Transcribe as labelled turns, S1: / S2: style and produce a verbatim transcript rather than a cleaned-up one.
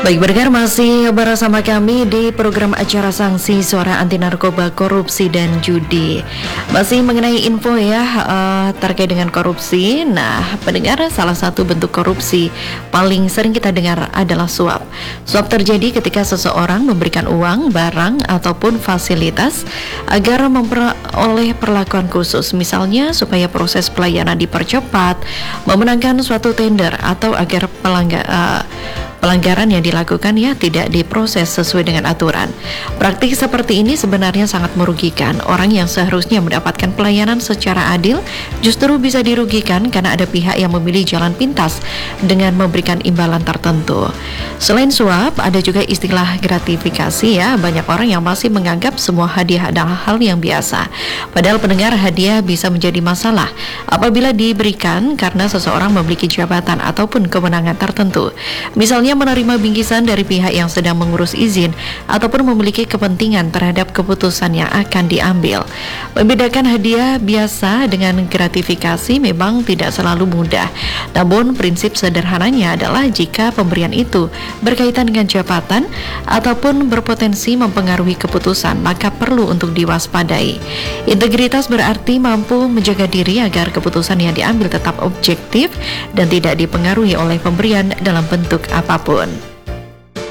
S1: Baik, berdengar masih bersama kami di program acara Sanksi Suara Anti Narkoba, Korupsi dan Judi. Masih mengenai info ya uh, terkait dengan korupsi. Nah, pendengar, salah satu bentuk korupsi paling sering kita dengar adalah suap. Suap terjadi ketika seseorang memberikan uang, barang ataupun fasilitas agar memperoleh perlakuan khusus, misalnya supaya proses pelayanan dipercepat, memenangkan suatu tender, atau agar pelanggar uh, pelanggaran yang dilakukan ya tidak diproses sesuai dengan aturan. Praktik seperti ini sebenarnya sangat merugikan. Orang yang seharusnya mendapatkan pelayanan secara adil justru bisa dirugikan karena ada pihak yang memilih jalan pintas dengan memberikan imbalan tertentu. Selain suap, ada juga istilah gratifikasi ya. Banyak orang yang masih menganggap semua hadiah adalah hal yang biasa. Padahal pendengar, hadiah bisa menjadi masalah apabila diberikan karena seseorang memiliki jabatan ataupun kewenangan tertentu. Misalnya menerima bingkisan dari pihak yang sedang mengurus izin ataupun memiliki kepentingan terhadap keputusan yang akan diambil. Membedakan hadiah biasa dengan gratifikasi memang tidak selalu mudah. Namun prinsip sederhananya adalah jika pemberian itu berkaitan dengan jabatan ataupun berpotensi mempengaruhi keputusan, maka perlu untuk diwaspadai. Integritas berarti mampu menjaga diri agar keputusan yang diambil tetap objektif dan tidak dipengaruhi oleh pemberian dalam bentuk apapun.